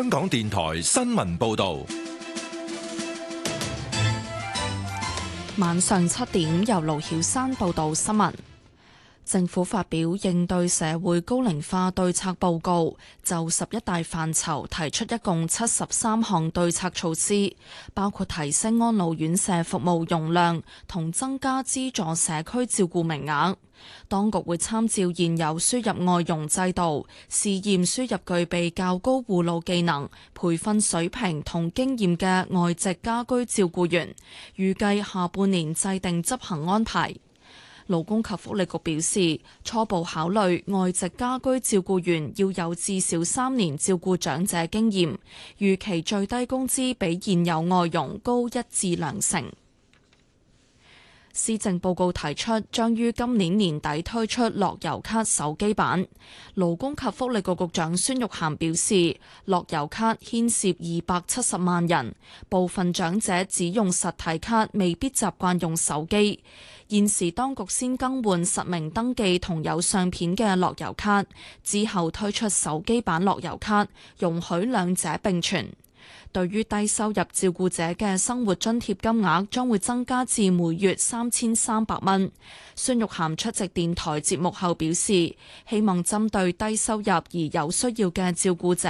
香港電台新聞報道。 晚上7點，由盧曉珊報道新聞。政府發表應對社會高齡化對策報告，就11大範疇提出一共73項對策措施，包括提升安老院舍服務容量同增加資助社區照顧名額。當局會參照現有輸入外傭制度，試驗輸入具備較高護老技能、培訓水平同經驗嘅外籍家居照顧員，預計下半年制定執行安排。勞工及福利局表示，初步考慮外籍家居照顧員要有至少3年照顧長者經驗，預期最低工資比現有外傭高1至2成。施政報告提出，將於今年年底推出樂悠咭手機版。勞工及福利局局長孫玉菡表示，樂悠咭牽涉270萬人，部分長者只用實體卡，未必習慣用手機。現時當局先更換實名登記同有相片嘅樂悠咭，之後推出手機版樂悠咭，容許兩者並存。對於低收入照顧者嘅生活津貼金額將會增加至每月3300蚊。孫玉菡出席電台節目後表示，希望針對低收入而有需要嘅照顧者